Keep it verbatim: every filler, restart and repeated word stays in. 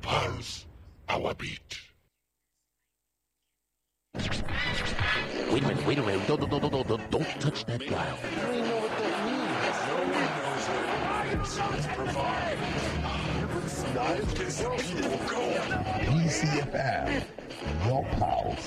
Pulse our beat. Wait a minute, wait a minute. Don't, don't, don't, don't, don't, don't touch that dial. I don't even know what that means. No one knows what iron shots provide. Not if this people go. D C F M, your pulse.